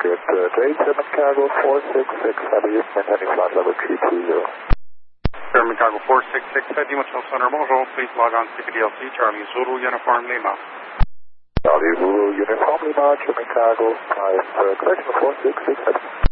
Patriot J7 Cargo 466, maintaining flight level 320. German Cargo 466, Dimensional Center, bonjour, please log on CPDLC, Charlie Zulu Uniform Lima. Charlie Zulu Uniform Lima, German Cargo, correction 466.